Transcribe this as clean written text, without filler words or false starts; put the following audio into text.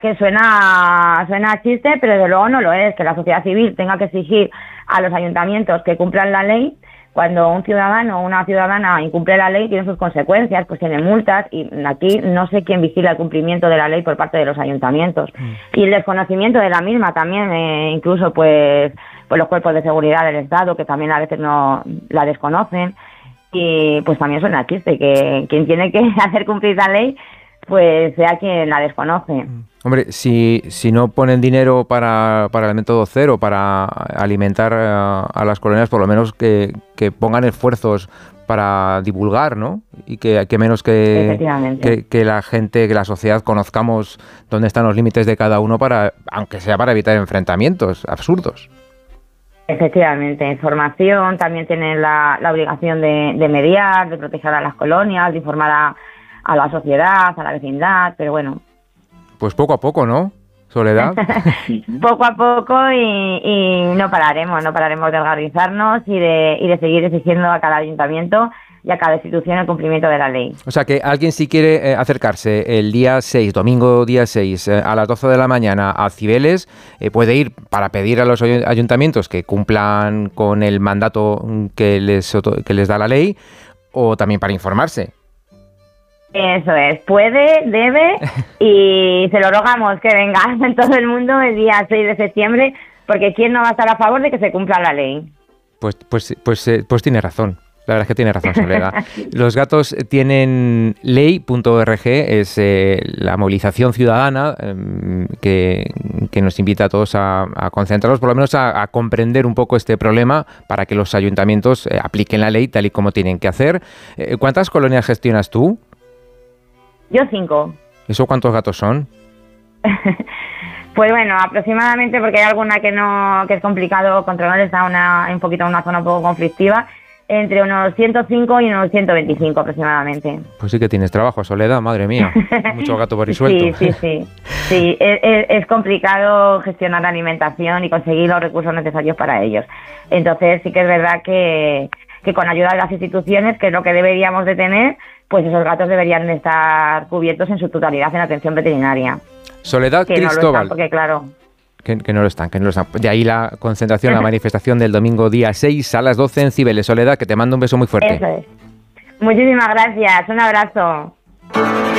que suena a chiste, pero desde luego no lo es, que la sociedad civil tenga que exigir a los ayuntamientos que cumplan la ley. Cuando un ciudadano o una ciudadana incumple la ley, tiene sus consecuencias, pues tiene multas, y aquí no sé quién vigila el cumplimiento de la ley por parte de los ayuntamientos. Y el desconocimiento de la misma también, incluso pues los cuerpos de seguridad del Estado, que también a veces no la desconocen, y pues también suena chiste, que quien tiene que hacer cumplir la ley, pues sea quien la desconoce. Hombre, si no ponen dinero para el método cero, para alimentar a las colonias, por lo menos que pongan esfuerzos para divulgar, ¿no? Y que menos que la gente, que la sociedad conozcamos dónde están los límites de cada uno, aunque sea para evitar enfrentamientos absurdos. Efectivamente, información, también tienen la obligación de mediar, de proteger a las colonias, de informar a la sociedad, a la vecindad, pero bueno. Pues poco a poco, ¿no, Soledad? Poco a poco y no pararemos de organizarnos y de seguir exigiendo a cada ayuntamiento y a cada institución el cumplimiento de la ley. O sea, que alguien si quiere acercarse el día 6, domingo día 6, a las 12 de la mañana a Cibeles, puede ir para pedir a los ayuntamientos que cumplan con el mandato que les da la ley, o también para informarse. Eso es, puede, debe, y se lo rogamos que venga en todo el mundo el día 6 de septiembre, porque ¿quién no va a estar a favor de que se cumpla la ley? Pues tiene razón. La verdad es que tiene razón, Soledad. Los gatos tienen ley.org, es la movilización ciudadana que nos invita a todos a concentrarnos, por lo menos a comprender un poco este problema para que los ayuntamientos apliquen la ley tal y como tienen que hacer. ¿Cuántas colonias gestionas tú? Yo 5. ¿Eso cuántos gatos son? Pues bueno, aproximadamente, porque hay alguna que es complicado controlar, está un poquito en una zona un poco conflictiva, entre unos 105 y unos 125 aproximadamente. Pues sí que tienes trabajo, Soledad, madre mía. Mucho gato por resuelto. Sí. Sí, es complicado gestionar la alimentación y conseguir los recursos necesarios para ellos. Entonces sí que es verdad que con ayuda de las instituciones, que es lo que deberíamos de tener, pues esos gatos deberían de estar cubiertos en su totalidad en atención veterinaria. Soledad que Cristóbal. No lo están, porque claro... Que no lo están. De ahí la concentración, la manifestación del domingo día 6 a las 12 en Cibeles. Soledad, que te mando un beso muy fuerte. Eso es. Muchísimas gracias. Un abrazo.